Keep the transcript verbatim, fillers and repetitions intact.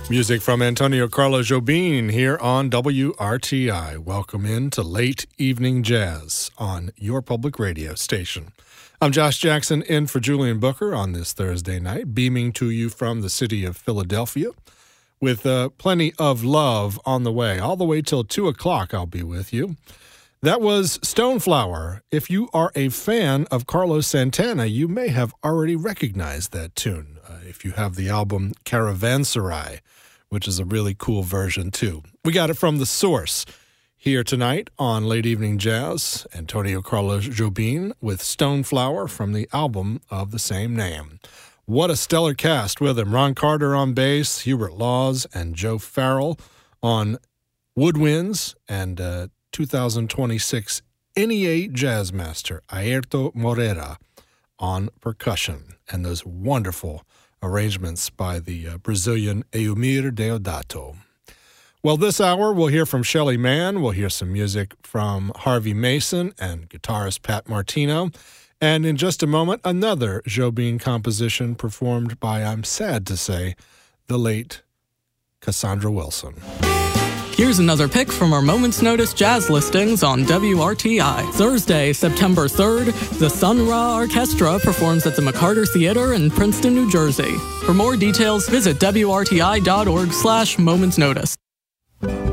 Music from Antonio Carlos Jobim here on W R T I. Welcome in to Late Evening Jazz on your public radio station. I'm Josh Jackson in for Julian Booker on this Thursday night, beaming to you from the city of Philadelphia with uh, plenty of love on the way. All the way till two o'clock I'll be with you. That was Stoneflower. If you are a fan of Carlos Santana, you may have already recognized that tune. Uh, if you have the album Caravanserai, which is a really cool version too. We got it from The Source here tonight on Late Evening Jazz. Antonio Carlos Jobim with Stoneflower from the album of the same name. What a stellar cast with him. Ron Carter on bass, Hubert Laws, and Joe Farrell on woodwinds, and uh, two thousand twenty-six N E A Jazz Master Airto Moreira on percussion, and those wonderful arrangements by the uh, Brazilian Eumir Deodato. Well, this hour we'll hear from Shelly Manne, we'll hear some music from Harvey Mason and guitarist Pat Martino, and in just a moment, another Jobim composition performed by, I'm sad to say, the late Cassandra Wilson. Here's another pick from our Moment's Notice jazz listings on W R T I. Thursday, September third, the Sun Ra Orchestra performs at the McCarter Theater in Princeton, New Jersey. For more details, visit W R T I dot org slash Moment's Notice.